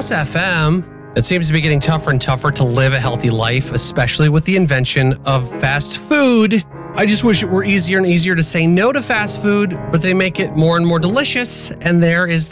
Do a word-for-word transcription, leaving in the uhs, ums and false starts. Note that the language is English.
Sauce F M. It seems to be getting tougher and tougher to live a healthy life, especially with the invention of fast food. I just wish it were easier and easier to say no to fast food, but they make it more and more delicious, and there is